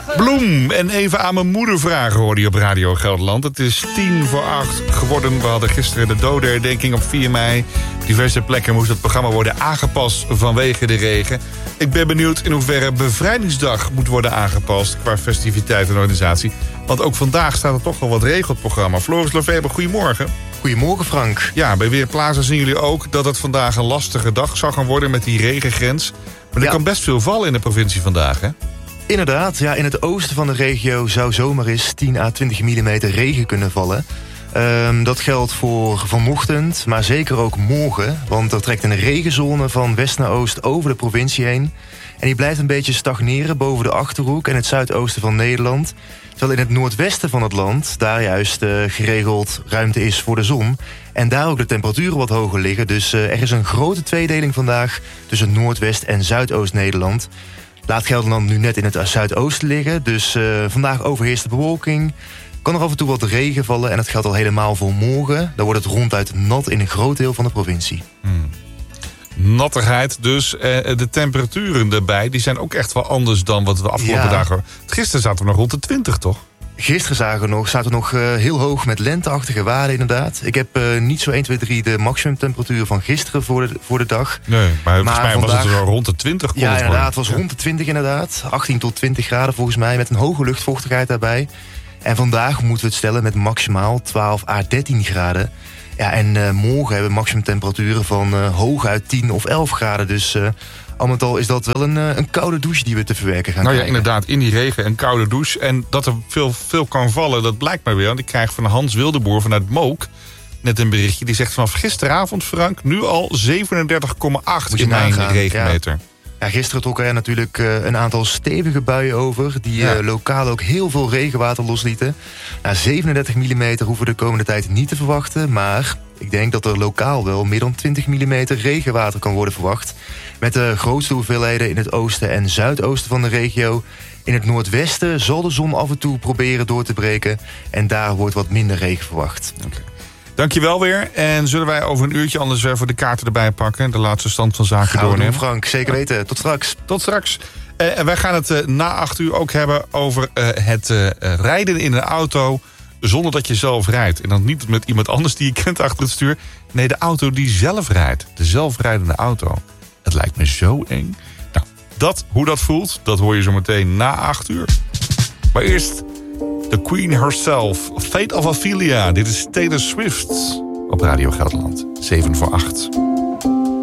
Bloem en even aan mijn moeder vragen hoorde je op Radio Gelderland. Het is 7:50 geworden. We hadden gisteren de dodenherdenking op 4 mei. Diverse plekken moest het programma worden aangepast vanwege de regen. Ik ben benieuwd in hoeverre Bevrijdingsdag moet worden aangepast qua festiviteit en organisatie. Want ook vandaag staat er toch wel wat regen op het programma. Floris Lefebvre, goedemorgen. Goedemorgen, Frank. Ja, bij Weerplaza zien jullie ook dat het vandaag een lastige dag zou gaan worden met die regengrens. Maar er kan best veel vallen in de provincie vandaag, hè? Inderdaad, ja, in het oosten van de regio zou zomaar eens 10 à 20 mm regen kunnen vallen. Dat geldt voor vanochtend, maar zeker ook morgen. Want er trekt een regenzone van west naar oost over de provincie heen. En die blijft een beetje stagneren boven de Achterhoek en het zuidoosten van Nederland. Terwijl in het noordwesten van het land daar juist geregeld ruimte is voor de zon. En daar ook de temperaturen wat hoger liggen. Dus er is een grote tweedeling vandaag tussen Noordwest- en Zuidoost-Nederland. Laat Gelderland nu net in het zuidoosten liggen. Dus vandaag overheerst de bewolking. Kan er af en toe wat regen vallen en dat geldt al helemaal voor morgen. Dan wordt het ronduit nat in een groot deel van de provincie. Nattigheid dus. De temperaturen erbij, die zijn ook echt wel anders dan wat we afgelopen dagen... Gisteren zaten we nog rond de 20, toch? Gisteren zaten we nog heel hoog met lenteachtige waarden inderdaad. Ik heb niet zo 1, 2, 3 de maximumtemperatuur van gisteren voor de dag. Nee, maar volgens mij vandaag, was het wel rond de 20. Ja, inderdaad, het was rond de 20 inderdaad. 18 tot 20 graden volgens mij, met een hoge luchtvochtigheid daarbij. En vandaag moeten we het stellen met maximaal 12 à 13 graden. Ja, en morgen hebben we maximumtemperaturen van hooguit 10 of 11 graden. Dus al met al is dat wel een koude douche die we te verwerken gaan krijgen. Ja, inderdaad, in die regen een koude douche. En dat er veel kan vallen, dat blijkt maar weer. Want ik krijg van Hans Wildeboer vanuit Mook net een berichtje. Die zegt vanaf gisteravond, Frank, nu al 37,8 in mijn regenmeter. Ja, gisteren trokken er natuurlijk een aantal stevige buien over... die lokaal ook heel veel regenwater loslieten. 37 mm hoeven we de komende tijd niet te verwachten... maar ik denk dat er lokaal wel meer dan 20 mm regenwater kan worden verwacht... met de grootste hoeveelheden in het oosten en zuidoosten van de regio. In het noordwesten zal de zon af en toe proberen door te breken... en daar wordt wat minder regen verwacht. Okay. Dankjewel weer. En zullen wij over een uurtje anders voor de kaarten erbij pakken... de laatste stand van zaken doornemen? Frank, zeker weten. Tot straks. Tot straks. En wij gaan het na 8 uur ook hebben over het rijden in een auto... zonder dat je zelf rijdt. En dan niet met iemand anders die je kent achter het stuur. Nee, de auto die zelf rijdt. De zelfrijdende auto. Het lijkt me zo eng. Nou, hoe dat voelt, dat hoor je zo meteen na 8 uur. Maar eerst... The Queen herself, Fate of Ophelia. Dit is Taylor Swift op Radio Gelderland. 7 voor 8.